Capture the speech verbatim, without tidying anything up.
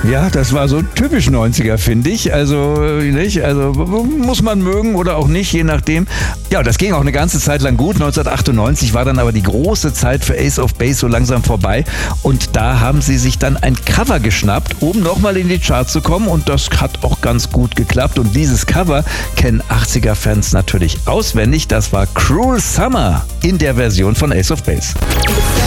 Ja, das war so typisch neunziger, finde ich. Also, nicht? Also muss man mögen oder auch nicht, je nachdem. Ja, das ging auch eine ganze Zeit lang gut. neunzehnhundertachtundneunzig war dann aber die große Zeit für Ace of Base so langsam vorbei. Und da haben sie sich dann ein Cover geschnappt, um nochmal in die Charts zu kommen. Und das hat auch ganz gut geklappt. Und dieses Cover kennen achtziger-Fans natürlich auswendig. Das war Cruel Summer in der Version von Ace of Base.